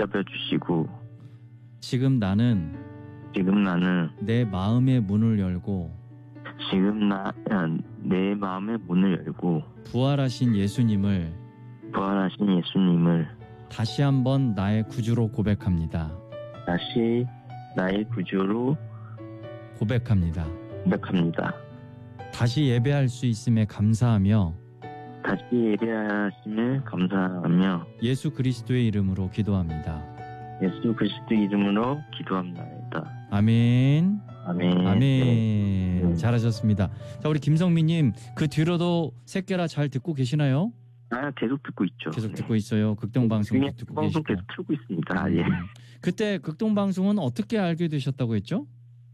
붙잡아 주시고 지금 나는 내 마음의 문을 열고 부활하신 예수님을 다시 한번 나의 구주로 고백합니다. 다시 나의 구주로 고백합니다. 고백합니다. 다시 예배할 수 있음에 감사하며 예수 그리스도의 이름으로 기도합니다. 예수 그리스도의 이름으로 기도합니다. 아멘. 아멘. 아멘. 네. 잘하셨습니다. 자, 우리 김성민님, 그 뒤로도 새끼라 잘 듣고 계시나요? 계속 듣고 있죠. 계속 듣고 있어요. 극동방송 듣고 방송 계시고. 계속 틀고 있습니다. 예. 그때 극동방송은 어떻게 알게 되셨다고 했죠?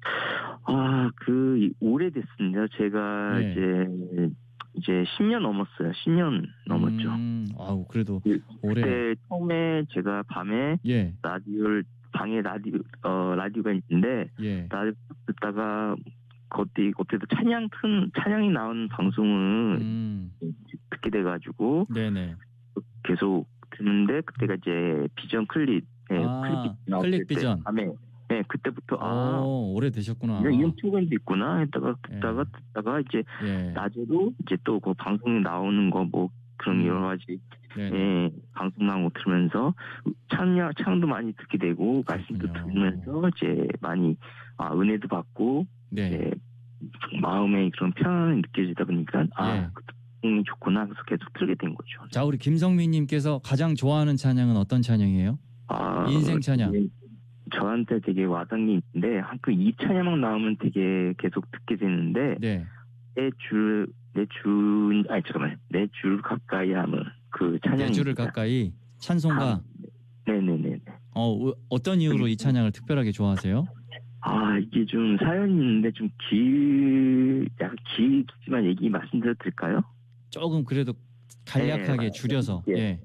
오래됐습니다. 제가 이제 10년 넘었어요. 10년 넘었죠. 아우, 그래도 그때 처음에 제가 밤에 방에 라디오가 있는데 라디오 듣다가 그때도 찬양이 나오는 방송을 듣게 돼가지고 계속 듣는데 그때가 이제 비전 클립 클릭 비전 밤에 그때부터 오래 되셨구나. 이런 프로그램도 있구나 했다가 듣다가 이제 낮에도 이제 또 그 방송에 나오는 거 뭐 그런 여러 가지 방송 나온 거 들으면서 찬양도 많이 듣게 되고 말씀도 들으면서 이제 많이 은혜도 받고 이제 마음에 그런 평안이 느껴지다 보니까 그 방송이 좋구나 그래서 계속 틀게 된 거죠. 자, 우리 김성민님께서 가장 좋아하는 찬양은 어떤 찬양이에요? 인생 찬양. 저한테 되게 와닿는 게 있는데 이 찬양만 나오면 되게 계속 듣게 되는데 내 줄 가까이 하면 그 찬양이 내 줄을 가까이 찬송가. 네네네. 어떤 이유로 이 찬양을 특별하게 좋아하세요? 이게 좀 사연이 있는데 좀 약간 길지만 얘기 말씀드려도 될까요? 조금 그래도 간략하게 줄여서.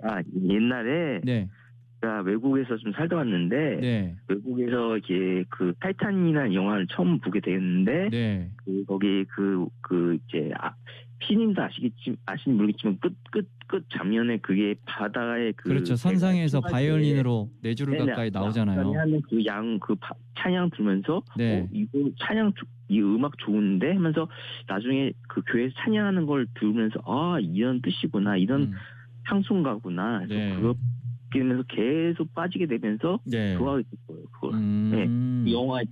옛날에 제가 외국에서 좀 살다 왔는데 외국에서 이게 그 타이탄이라는 영화를 처음 보게 되었는데 거기 이제 피님도 아시는 모르겠지만 끝 장면에 그게 바다에 그렇죠. 선상에서 바이올린으로 내 줄을 가까이 나오잖아요. 하는 찬양 들으면서 이거 이 음악 좋은데 하면서 나중에 그 교회에서 찬양하는 걸 들으면서 이런 뜻이구나 이런 향송가구나 그거 면서 계속 빠지게 되면서 좋아하게 됐어요. 그걸 영화에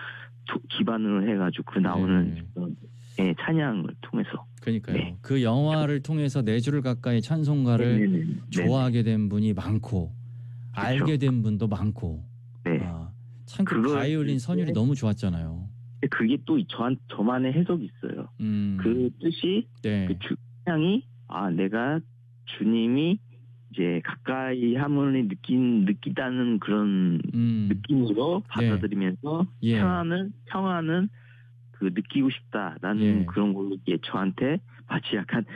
기반으로 해가지고 그 나오는 찬양을 통해서. 그러니까요. 그 영화를 통해서 내 줄을 가까이 찬송가를 좋아하게 된 분이 많고 알게 된 분도 많고. 참 그 바이올린 선율이 너무 좋았잖아요. 그게 또 저만의 해석이 있어요. 그 뜻이 그 찬양이 내가 주님이 이제 가까이 함을 느끼다는 그런 느낌으로 받아들이면서 평안은 그 느끼고 싶다라는 그런 걸로 이게 저한테 마치 약간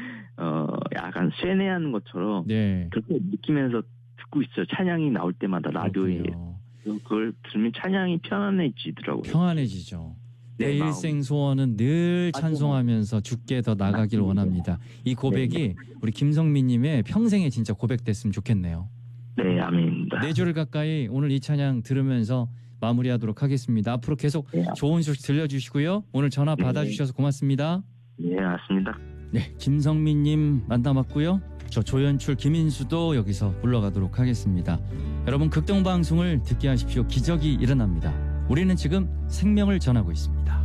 쇠뇌하는 것처럼 그렇게 느끼면서 듣고 있어요. 찬양이 나올 때마다 라디오에 그걸 들으면 찬양이 편안해지더라고요. 편안해지죠. 내 일생 소원은 늘 찬송하면서 주께 더 나가길 원합니다. 이 고백이 우리 김성민님의 평생에 진짜 고백됐으면 좋겠네요. 네, 아멘입니다. 내 줄을 가까이 오늘 이 찬양 들으면서 마무리하도록 하겠습니다. 앞으로 계속 좋은 소식 들려주시고요. 오늘 전화 받아주셔서 고맙습니다. 네, 맞습니다. 네, 김성민님 만나봤고요. 저 조연출 김인수도 여기서 물러가도록 하겠습니다. 여러분 극동방송을 듣게 하십시오. 기적이 일어납니다. 우리는 지금 생명을 전하고 있습니다.